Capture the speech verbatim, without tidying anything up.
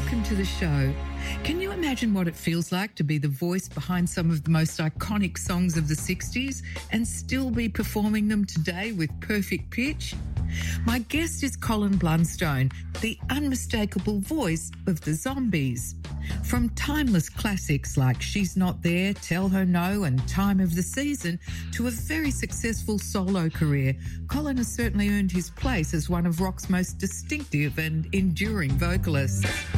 welcome to the show. Can you imagine what it feels like to be the voice behind some of the most iconic songs of the sixties and still be performing them today with perfect pitch? My guest is Colin Blunstone, the unmistakable voice of the Zombies. From timeless classics like She's Not There, Tell Her No and Time of the Season to a very successful solo career, Colin has certainly earned his place as one of rock's most distinctive and enduring vocalists.